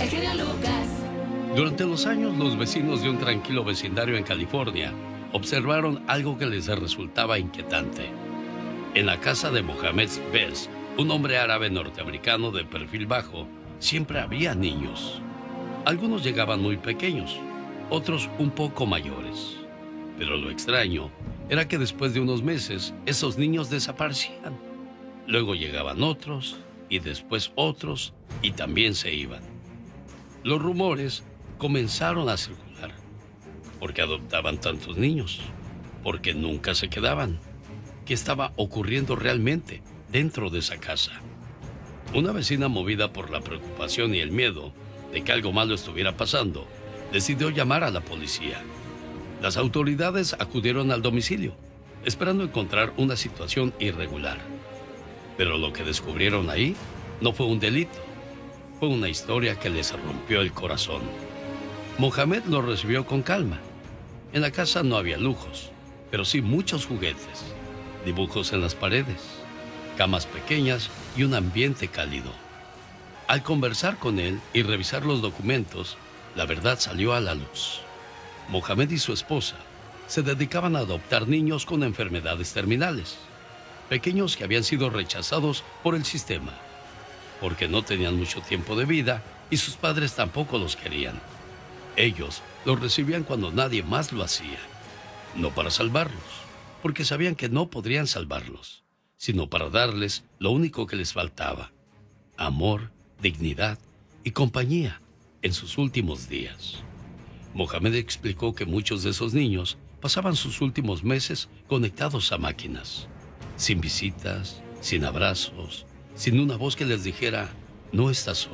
genio Lucas. Durante los años, los vecinos de un tranquilo vecindario en California observaron algo que les resultaba inquietante. En la casa de Mohamed Bes, un hombre árabe norteamericano de perfil bajo, siempre había niños. Algunos llegaban muy pequeños, otros un poco mayores. Pero lo extraño era que después de unos meses, esos niños desaparecían. Luego llegaban otros, y después otros, y también se iban. Los rumores comenzaron a circular. ¿Por qué adoptaban tantos niños? ¿Por qué nunca se quedaban? ¿Qué estaba ocurriendo realmente dentro de esa casa? Una vecina, movida por la preocupación y el miedo de que algo malo estuviera pasando, decidió llamar a la policía. Las autoridades acudieron al domicilio, esperando encontrar una situación irregular. Pero lo que descubrieron ahí no fue un delito, fue una historia que les rompió el corazón. Mohamed lo recibió con calma. En la casa no había lujos, pero sí muchos juguetes, dibujos en las paredes, camas pequeñas y un ambiente cálido. Al conversar con él y revisar los documentos, la verdad salió a la luz. Mohamed y su esposa se dedicaban a adoptar niños con enfermedades terminales, pequeños que habían sido rechazados por el sistema, porque no tenían mucho tiempo de vida y sus padres tampoco los querían. Ellos los recibían cuando nadie más lo hacía, no para salvarlos, porque sabían que no podrían salvarlos, sino para darles lo único que les faltaba: amor, dignidad y compañía en sus últimos días. Mohamed explicó que muchos de esos niños pasaban sus últimos meses conectados a máquinas, sin visitas, sin abrazos, sin una voz que les dijera: no estás solo.